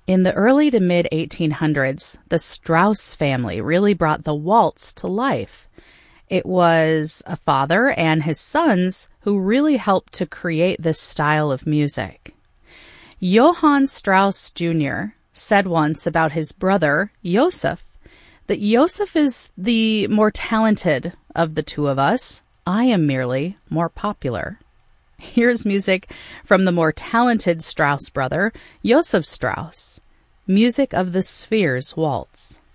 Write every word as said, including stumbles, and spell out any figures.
In the early to mid eighteen hundreds, the Strauss family really brought the waltz to life. It was a father and his sons who really helped to create this style of music. Johann Strauss Junior said once about his brother, Joseph, that Joseph is the more talented of the two of us. I am merely more popular. Here's music from the more talented Strauss brother, Joseph Strauss, Music of the Spheres Waltz.